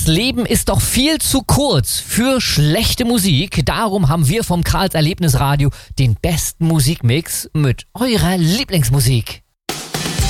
Das Leben ist doch viel zu kurz für schlechte Musik. Darum haben wir vom Karls Erlebnisradio den besten Musikmix mit eurer Lieblingsmusik.